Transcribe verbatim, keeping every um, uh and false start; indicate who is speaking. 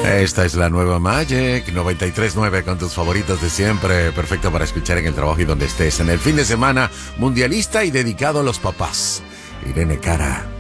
Speaker 1: Esta es la nueva Magic noventa y tres punto nueve con tus favoritos de siempre. Perfecto para escuchar en el trabajo y donde estés. En el fin de semana mundialista y dedicado a los papás. Irene Cara.